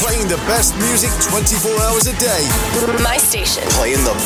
Playing the best music 24 hours a day. My station. Playing the